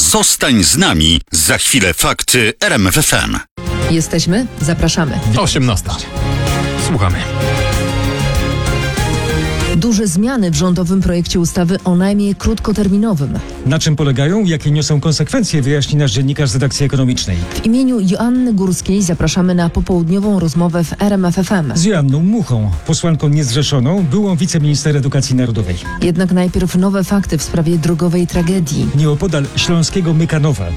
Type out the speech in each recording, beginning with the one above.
Zostań z nami. Za chwilę fakty RMF FM. Jesteśmy? Zapraszamy. 18. Słuchamy. Duże zmiany w rządowym projekcie ustawy o najmie krótkoterminowym. Na czym polegają i jakie niosą konsekwencje, wyjaśni nasz dziennikarz z redakcji ekonomicznej. W imieniu Joanny Górskiej zapraszamy na popołudniową rozmowę w RMF FM. Z Joanną Muchą, posłanką niezrzeszoną, byłą wiceminister edukacji narodowej. Jednak najpierw nowe fakty w sprawie drogowej tragedii. Nieopodal śląskiego Mykanowa.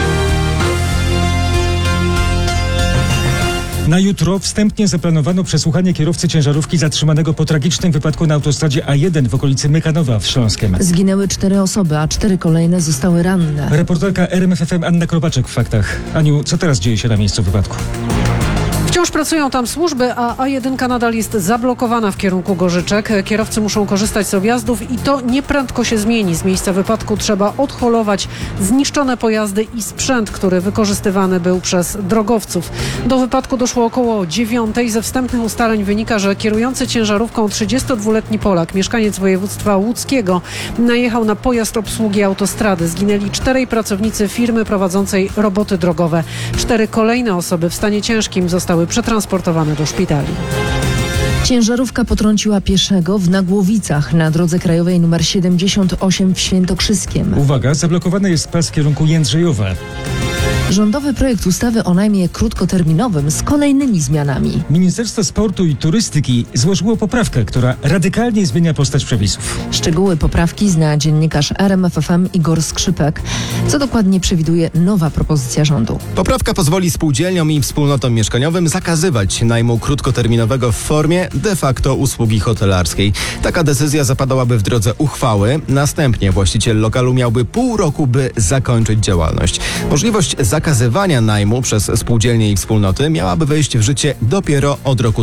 Na jutro wstępnie zaplanowano przesłuchanie kierowcy ciężarówki zatrzymanego po tragicznym wypadku na autostradzie A1 w okolicy Mykanowa w Śląskiem. Zginęły 4 osoby, a 4 kolejne zostały ranne. Reporterka RMF FM Anna Kropaczek w faktach. Aniu, co teraz dzieje się na miejscu wypadku? Wciąż pracują tam służby, a A1 nadal jest zablokowana w kierunku Gorzyczek. Kierowcy muszą korzystać z objazdów i to nieprędko się zmieni. Z miejsca wypadku trzeba odholować zniszczone pojazdy i sprzęt, który wykorzystywany był przez drogowców. Do wypadku doszło około 9:00. Ze wstępnych ustaleń wynika, że kierujący ciężarówką 32-letni Polak, mieszkaniec województwa łódzkiego, najechał na pojazd obsługi autostrady. Zginęli 4 pracownicy firmy prowadzącej roboty drogowe. 4 kolejne osoby w stanie ciężkim zostały przetransportowane do szpitali. Ciężarówka potrąciła pieszego w Nagłowicach na drodze krajowej nr 78 w Świętokrzyskiem. Uwaga, zablokowany jest pas w kierunku Jędrzejowa. Rządowy projekt ustawy o najmie krótkoterminowym z kolejnymi zmianami. Ministerstwo Sportu i Turystyki złożyło poprawkę, która radykalnie zmienia postać przepisów. Szczegóły poprawki zna dziennikarz RMF FM Igor Skrzypek. Co dokładnie przewiduje nowa propozycja rządu? Poprawka pozwoli spółdzielniom i wspólnotom mieszkaniowym zakazywać najmu krótkoterminowego w formie de facto usługi hotelarskiej. Taka decyzja zapadałaby w drodze uchwały. Następnie właściciel lokalu miałby pół roku, by zakończyć działalność. Możliwość zakazywania najmu przez spółdzielnie i wspólnoty miałaby wejść w życie dopiero od roku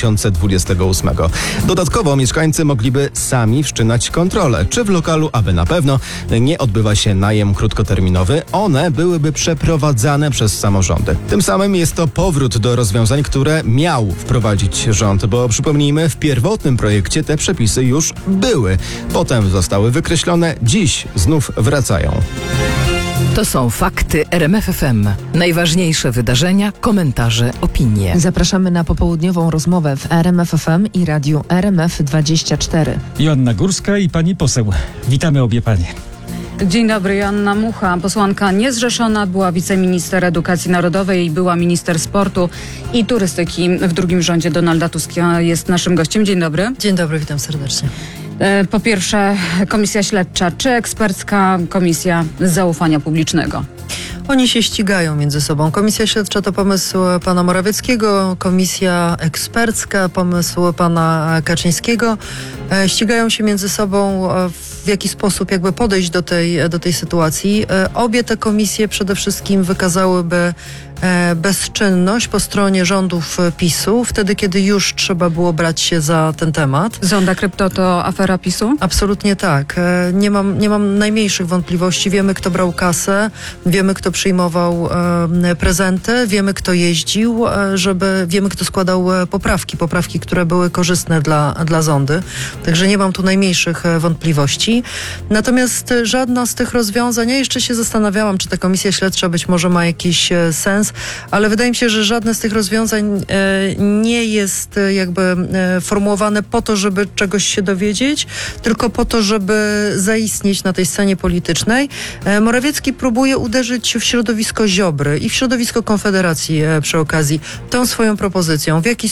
2028. Dodatkowo mieszkańcy mogliby sami wszczynać kontrolę, czy w lokalu, aby na pewno nie odbywa się najem krótkoterminowy. One byłyby przeprowadzane przez samorządy. Tym samym jest to powrót do rozwiązań, które miał wprowadzić rząd, bo przypomnijmy, w pierwotnym projekcie te przepisy już były. Potem zostały wykreślone, dziś znów wracają. To są fakty RMF FM. Najważniejsze wydarzenia, komentarze, opinie. Zapraszamy na popołudniową rozmowę w RMF FM i radiu RMF24. Joanna Górska i pani poseł. Witamy obie panie. Dzień dobry, Joanna Mucha, posłanka niezrzeszona, była wiceminister edukacji narodowej i była minister sportu i turystyki w drugim rządzie Donalda Tuska. Jest naszym gościem. Dzień dobry. Dzień dobry, witam serdecznie. Po pierwsze, komisja śledcza czy ekspercka komisja zaufania publicznego? Oni się ścigają między sobą. Komisja śledcza to pomysł pana Morawieckiego, komisja ekspercka, pomysł pana Kaczyńskiego. Ścigają się między sobą, w jaki sposób jakby podejść do tej sytuacji. Obie te komisje przede wszystkim wykazałyby bezczynność po stronie rządów PiS-u, wtedy kiedy już trzeba było brać się za ten temat. Zonda krypto to afera PiS-u? Absolutnie tak. Nie mam najmniejszych wątpliwości. Wiemy, kto brał kasę, wiemy, kto przyjmował prezenty, wiemy, kto jeździł, wiemy, kto składał poprawki, które były korzystne dla zondy. Także nie mam tu najmniejszych wątpliwości. Natomiast żadna z tych rozwiązań, ja jeszcze się zastanawiałam, czy ta komisja śledcza być może ma jakiś sens, ale wydaje mi się, że żadne z tych rozwiązań nie jest jakby formułowane po to, żeby czegoś się dowiedzieć, tylko po to, żeby zaistnieć na tej scenie politycznej. Morawiecki próbuje uderzyć w środowisko Ziobry i w środowisko Konfederacji przy okazji tą swoją propozycją. W jaki